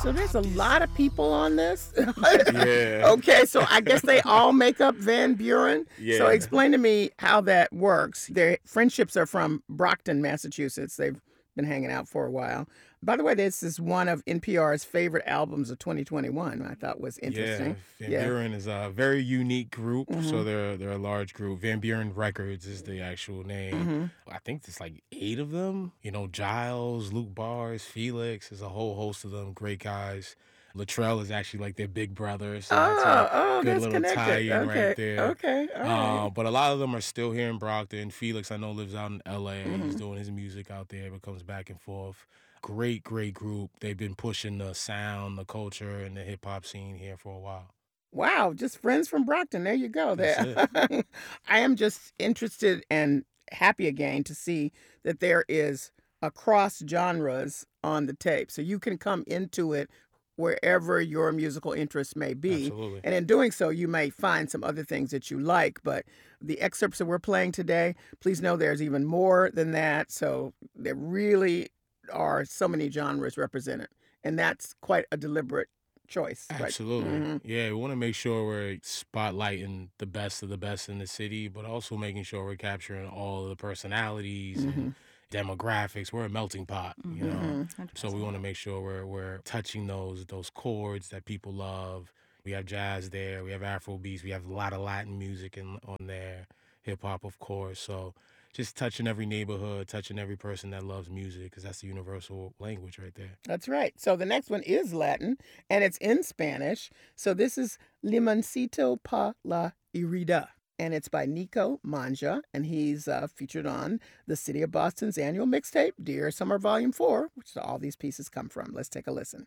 So there's a lot of people on this. Yeah. Okay, so I guess they all make up Van Buren. So Yeah. explain to me how that works. Their friendships are from Brockton, Massachusetts. They've been hanging out for a while. By the way, this is one of NPR's favorite albums of 2021. I thought was Yeah, interesting. Van Yeah. Buren is a very unique group. So Mhm. they're a large group. Van Buren Records is the actual name. Mhm. I think there's like 8 of them. You know, Giles, Luke Bars, Felix. There's a whole host of them. Great guys. Latrell is actually like their big brother, so that's a good That's little connected. tie-in right Okay. there. Okay. All right. But a lot of them are still here in Brockton. Felix, I know, lives out in LA. He's Mhm. doing his music out there, but comes back and forth. Great, great group. They've been pushing the sound, the culture, and the hip hop scene here for a while. Wow, just friends from Brockton. There you go. That's There. it. I am just interested and happy again to see that there is across genres on the tape. So you can come into it wherever your musical interests may be. Absolutely. And in doing so, you may find some other things that you like. But the excerpts that we're playing today, please know there's even more than that. So there really are so many genres represented. And that's quite a deliberate choice. Right? Absolutely. Mhm. Yeah, we want to make sure we're spotlighting the best of the best in the city, but also making sure we're capturing all of the personalities and Mhm. demographics. We're a melting pot, you know. Mhm. So we 100%. want to make sure we're touching those chords that people love. We have jazz there, we have Afro beats, we have a lot of Latin music on there, hip hop, of course. So just touching every neighborhood, touching every person that loves music, because that's the universal language right there. That's right. So the next one is Latin and it's in Spanish. So this is Limoncito pa la Irida. And it's by Nico Manja. And he's featured on the City of Boston's annual mixtape, Dear Summer Volume 4, which all these pieces come from. Let's take a listen.